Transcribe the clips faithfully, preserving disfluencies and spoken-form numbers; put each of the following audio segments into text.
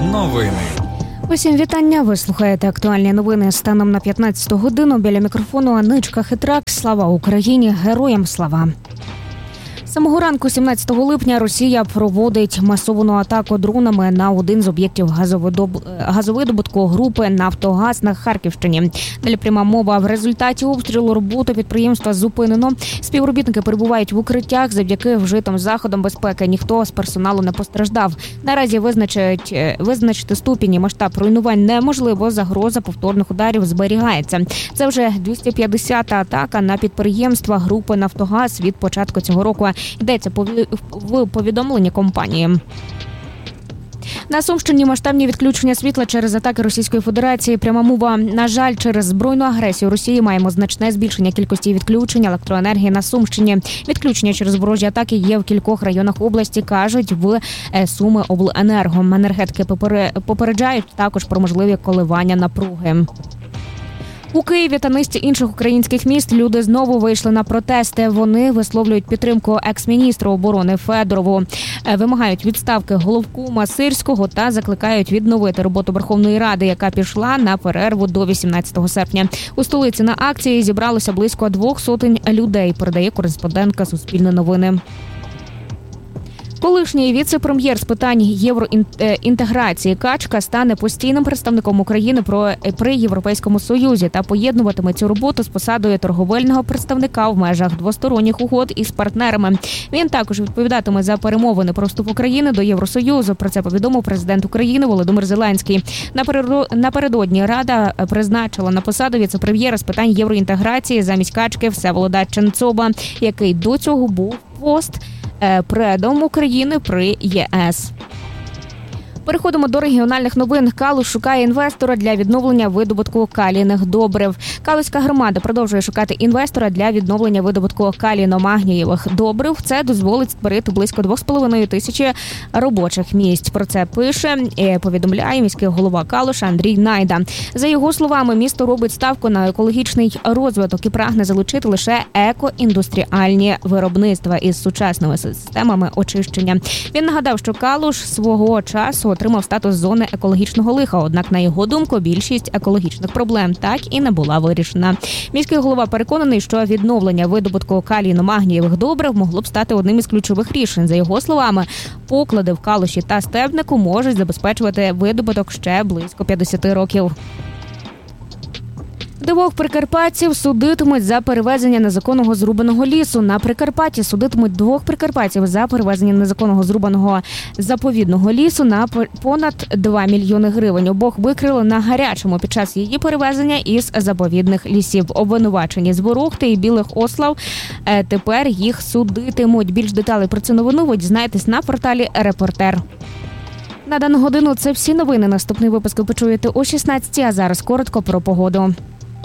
Новини. Усім вітання. Ви слухаєте актуальні новини станом на п'ятнадцяту годину. Біля мікрофону Аничка Хитрак. Слава Україні! Героям слава! З самого ранку сімнадцятого липня Росія проводить масовану атаку дронами на один з об'єктів газовидобутку групи «Нафтогаз» на Харківщині. Далі пряма мова. В результаті обстрілу роботу підприємства зупинено. Співробітники перебувають в укриттях. Завдяки вжитим заходам безпеки ніхто з персоналу не постраждав. Наразі визначить, визначити ступінь і масштаб руйнувань неможливо. Загроза повторних ударів зберігається. Це вже двісті п'ятдесята атака на підприємства групи «Нафтогаз» від початку цього року. Йдеться в повідомленні компанії. На Сумщині масштабні відключення світла через атаки Російської Федерації. Пряма мова. На жаль, через збройну агресію Росії маємо значне збільшення кількості відключень електроенергії на Сумщині. Відключення через ворожі атаки є в кількох районах області, кажуть в Сумиобленерго. Енергетики попереджають також про можливі коливання напруги. У Києві та низці інших українських міст люди знову вийшли на протести. Вони висловлюють підтримку екс-міністру оборони Федорову, вимагають відставки головкома Сирського та закликають відновити роботу Верховної Ради, яка пішла на перерву до вісімнадцятого серпня. У столиці на акції зібралося близько двох сотень людей, передає кореспондентка Суспільне новини. Колишній віце-прем'єр з питань євроінтеграції Качка стане постійним представником України при Європейському Союзі та поєднуватиме цю роботу з посадою торговельного представника в межах двосторонніх угод із партнерами. Він також відповідатиме за перемовини про вступ України до Євросоюзу. Про це повідомив президент України Володимир Зеленський. Напередодні Рада призначила на посаду віце-прем'єра з питань євроінтеграції замість Качки Всеволода Ченцоба, який до цього був пост предом України при ЄС. Переходимо до регіональних новин. Калуш шукає інвестора для відновлення видобутку калійних добрив. Калузька громада продовжує шукати інвестора для відновлення видобутку калійно-магнієвих добрив. Це дозволить створити близько дві з половиною тисячі робочих місць. Про це пише і повідомляє міський голова Калуша Андрій Найда. За його словами, місто робить ставку на екологічний розвиток і прагне залучити лише екоіндустріальні виробництва із сучасними системами очищення. Він нагадав, що Калуш свого часу отримав статус зони екологічного лиха, однак, на його думку, більшість екологічних проблем так і не була вирішена. Міський голова переконаний, що відновлення видобутку калійно-магнієвих добрив могло б стати одним із ключових рішень. За його словами, поклади в Калуші та Стебнику можуть забезпечувати видобуток ще близько п'ятдесят років. Двох прикарпатців судитимуть за перевезення незаконного зрубаного лісу. На Прикарпатті судитимуть двох прикарпатців за перевезення незаконного зрубаного заповідного лісу на понад два мільйони гривень. Обох викрили на Гарячому під час її перевезення із заповідних лісів. Обвинувачені з Ворохти і Білих Ослав. Тепер їх судитимуть. Більш деталей про цю новину ви дізнаєтесь на порталі «Репортер». На дану годину це всі новини. Наступний випуск ви почуєте о шістнадцятій, а зараз коротко про погоду.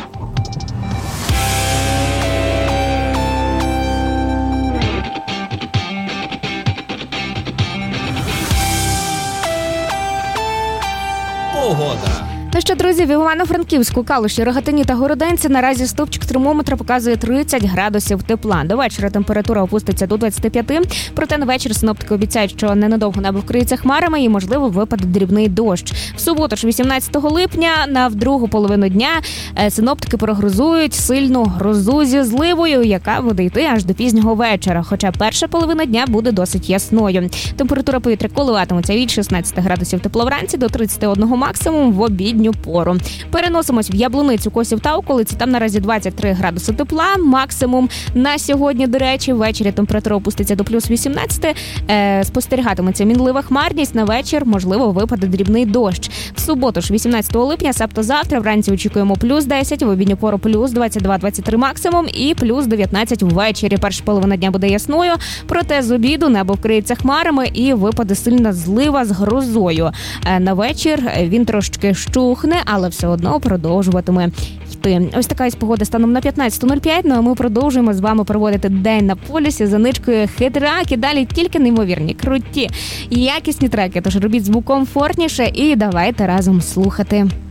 Погода. Ну що, друзі, в Івано-Франківську, Калуші, Рогатині та Городенці наразі стовпчик термометра показує тридцять градусів тепла. До вечора температура опуститься до двадцяти п'яти, проте на вечір синоптики обіцяють, що ненадовго небо вкриється хмарами і, можливо, випаде дрібний дощ. В суботу ж, вісімнадцятого липня, на в другу половину дня синоптики прогнозують сильну грозу зі зливою, яка буде йти аж до пізнього вечора. Хоча перша половина дня буде досить ясною. Температура повітря коливатиметься від шістнадцяти градусів тепла вранці до тридцяти одного максимум в обідню пору. Переносимось в Яблуницю, Косів та околиці. Там наразі двадцять три градуси тепла. Максимум на сьогодні, до речі, ввечері температура опуститься до плюс вісімнадцяти. Е, спостерігатиметься мінлива хмарність. На вечір, можливо, випаде дрібний дощ. В суботу ж, вісімнадцятого липня, себто завтра, вранці очікуємо плюс десять, в обідню пору плюс двадцять два двадцять три максимум і плюс дев'ятнадцять ввечері. Перша половина дня буде ясною, проте з обіду небо вкриється хмарами і випаде сильна злива з грозою. Е, на вечір він трошки щухне, але все одно продовжуватиме йти. Ось така ось погода станом на п'ятнадцяту нуль п'ять. Ну а ми продовжуємо з вами проводити день на полюсі за ничкою Хитрак. І далі тільки неймовірні, круті, якісні треки. Тож робіть звук комфортніше і давайте разом слухати.